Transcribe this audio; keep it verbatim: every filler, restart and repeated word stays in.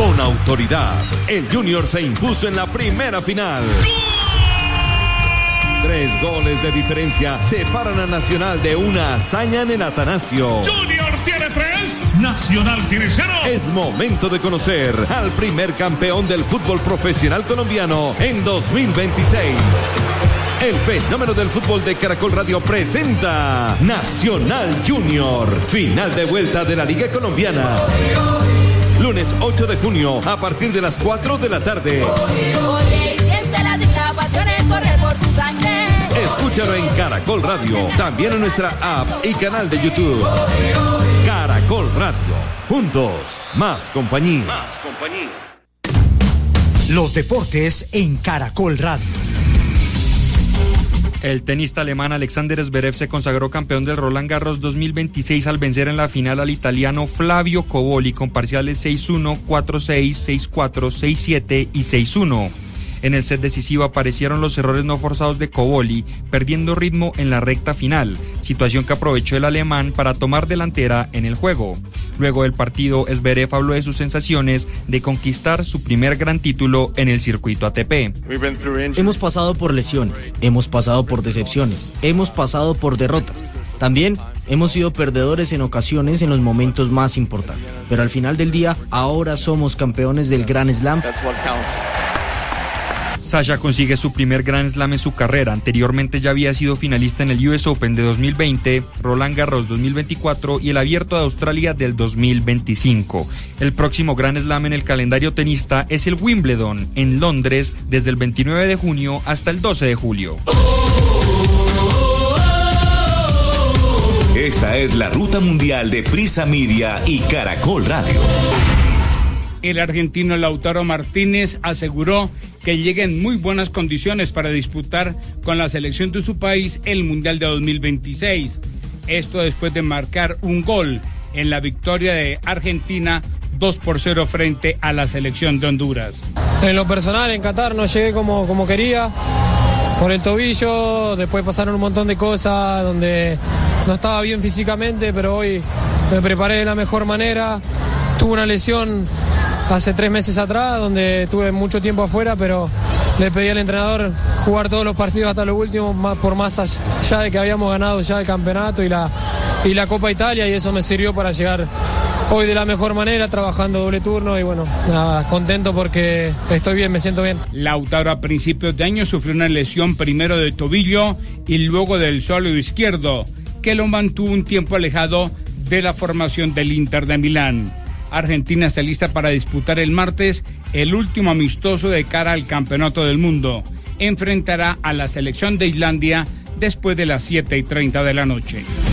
Con autoridad, el Junior se impuso en la primera final. Tres goles de diferencia separan a Nacional de una hazaña en el Atanasio. Junior tiene tres, Nacional tiene cero. Es momento de conocer al primer campeón del fútbol profesional colombiano en dos mil veintiséis. El fenómeno del fútbol de Caracol Radio presenta Nacional Junior, final de vuelta de la Liga Colombiana. Lunes ocho de junio a partir de las cuatro de la tarde. Escúchalo en Caracol Radio, también en nuestra app y canal de YouTube. Caracol Radio, juntos, más compañía. Más compañía. Los deportes en Caracol Radio. El tenista alemán Alexander Zverev se consagró campeón del Roland Garros dos mil veintiséis al vencer en la final al italiano Flavio Cobolli con parciales seis uno, cuatro seis, seis cuatro, seis siete y seis uno. En el set decisivo aparecieron los errores no forzados de Cobolli, perdiendo ritmo en la recta final, situación que aprovechó el alemán para tomar delantera en el juego. Luego del partido, Zverev habló de sus sensaciones de conquistar su primer gran título en el circuito A T P. Hemos pasado por lesiones, hemos pasado por decepciones, hemos pasado por derrotas. También hemos sido perdedores en ocasiones en los momentos más importantes. Pero al final del día, ahora somos campeones del Grand Slam. Sasha consigue su primer Grand Slam en su carrera. Anteriormente ya había sido finalista en el U S Open de dos mil veinte, Roland Garros dos mil veinticuatro y el Abierto de Australia del dos mil veinticinco. El próximo Grand Slam en el calendario tenista es el Wimbledon en Londres desde el veintinueve de junio hasta el doce de julio. Esta es la ruta mundial de Prisa Media y Caracol Radio. El argentino Lautaro Martínez aseguró que llega en muy buenas condiciones para disputar con la selección de su país el Mundial de dos mil veintiséis. Esto después de marcar un gol en la victoria de Argentina dos por cero frente a la selección de Honduras. En lo personal, en Qatar no llegué como, como quería, por el tobillo, después pasaron un montón de cosas donde no estaba bien físicamente, pero hoy me preparé de la mejor manera. Tuve una lesión hace tres meses atrás, donde estuve mucho tiempo afuera, pero le pedí al entrenador jugar todos los partidos hasta lo último, más, por más allá de que habíamos ganado ya el campeonato y la, y la Copa Italia, y eso me sirvió para llegar hoy de la mejor manera, trabajando doble turno, y bueno, nada, contento porque estoy bien, me siento bien. Lautaro a principios de año sufrió una lesión primero de tobillo y luego del sólido izquierdo, que lo mantuvo un tiempo alejado de la formación del Inter de Milán. Argentina está lista para disputar el martes el último amistoso de cara al Campeonato del Mundo. Enfrentará a la selección de Islandia después de las siete y treinta de la noche.